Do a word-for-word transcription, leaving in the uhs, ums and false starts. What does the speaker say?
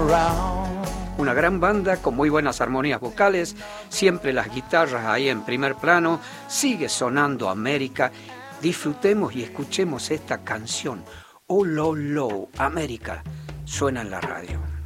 around. Una gran banda con muy buenas armonías vocales, siempre las guitarras ahí en primer plano, sigue sonando América. Disfrutemos y escuchemos esta canción, Oh Lo Lo, América, suena en la radio.